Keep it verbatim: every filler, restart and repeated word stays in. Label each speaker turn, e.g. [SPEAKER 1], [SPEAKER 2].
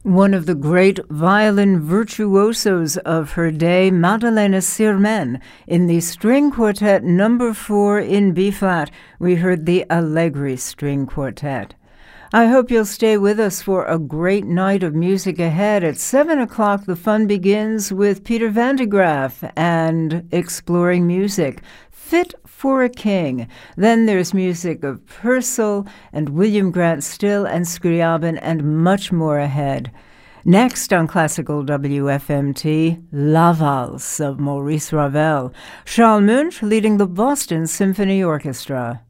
[SPEAKER 1] One of the great violin virtuosos of her day, Madalena Sirmen, in the String Quartet number four in B-flat, we heard the Allegri String Quartet. I hope you'll stay with us for a great night of music ahead. At seven o'clock, the fun begins with Peter van de Graaff and Exploring Music, Fit for a King. Then there's music of Purcell and William Grant Still and Scriabin and much more ahead. Next on Classical W F M T, La Valse of Maurice Ravel. Charles Munch leading the Boston Symphony Orchestra.